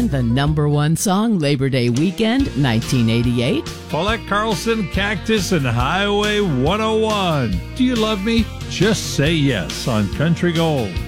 And the number one song, Labor Day Weekend, 1988. Paulette Carlson, Cactus, and Highway 101. Do you love me? Just say yes on Country Gold.